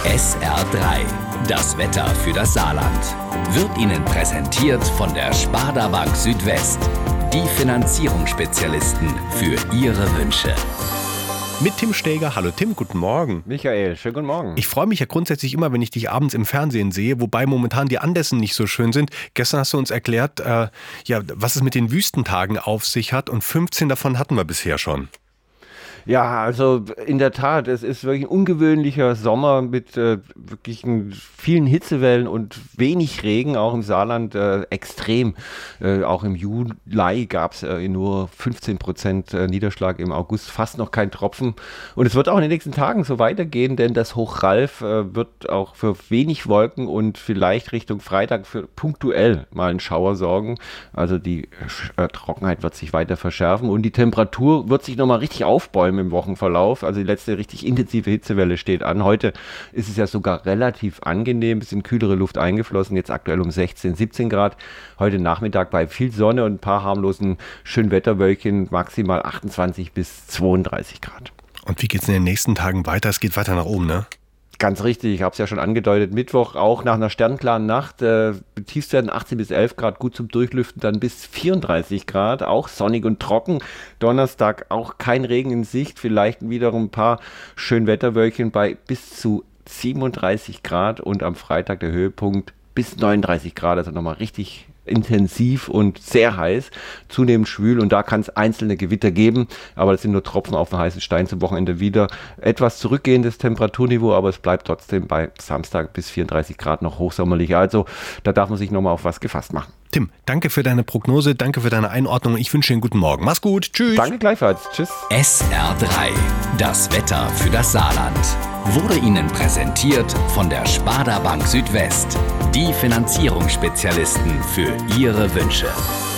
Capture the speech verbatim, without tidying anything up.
S R drei, das Wetter für das Saarland, wird Ihnen präsentiert von der Sparda Bank Südwest. Die Finanzierungsspezialisten für Ihre Wünsche. Mit Tim Steger. Hallo Tim, guten Morgen. Michael, schönen guten Morgen. Ich freue mich ja grundsätzlich immer, wenn ich dich abends im Fernsehen sehe, wobei momentan die Anlässe nicht so schön sind. Gestern hast du uns erklärt, äh, ja, was es mit den Wüstentagen auf sich hat, und fünfzehn davon hatten wir bisher schon. Ja, also in der Tat, es ist wirklich ein ungewöhnlicher Sommer mit äh, wirklich vielen Hitzewellen und wenig Regen, auch im Saarland äh, extrem. Äh, auch im Juli gab es äh, nur fünfzehn Prozent äh, Niederschlag, im August fast noch kein Tropfen. Und es wird auch in den nächsten Tagen so weitergehen, denn das Hoch Ralf äh, wird auch für wenig Wolken und vielleicht Richtung Freitag für punktuell mal einen Schauer sorgen. Also die äh, Trockenheit wird sich weiter verschärfen und die Temperatur wird sich nochmal richtig aufbäumen im Wochenverlauf. Also die letzte richtig intensive Hitzewelle steht an. Heute ist es ja sogar relativ angenehm, bisschen kühlere Luft eingeflossen, jetzt aktuell um sechzehn, siebzehn Grad. Heute Nachmittag bei viel Sonne und ein paar harmlosen Schönwetterwölkchen, maximal achtundzwanzig bis zweiunddreißig Grad. Und wie geht es in den nächsten Tagen weiter? Es geht weiter nach oben, ne? Ganz richtig, ich habe es ja schon angedeutet, Mittwoch auch nach einer sternklaren Nacht, äh, Tiefstwerten achtzehn bis elf Grad, gut zum Durchlüften, dann bis vierunddreißig Grad, auch sonnig und trocken. Donnerstag auch kein Regen in Sicht, vielleicht wiederum ein paar Schönwetterwölkchen bei bis zu siebenunddreißig Grad und am Freitag der Höhepunkt bis neununddreißig Grad, also nochmal richtig intensiv und sehr heiß, zunehmend schwül, und da kann es einzelne Gewitter geben, aber das sind nur Tropfen auf den heißen Stein. Zum Wochenende wieder etwas zurückgehendes Temperaturniveau, aber es bleibt trotzdem bei Samstag bis vierunddreißig Grad noch hochsommerlich, also da darf man sich nochmal auf was gefasst machen. Tim, danke für deine Prognose, danke für deine Einordnung. Ich wünsche dir einen guten Morgen. Mach's gut, tschüss. Danke gleichfalls, tschüss. S R drei, das Wetter für das Saarland, wurde Ihnen präsentiert von der Sparda Bank Südwest. Die Finanzierungsspezialisten für Ihre Wünsche.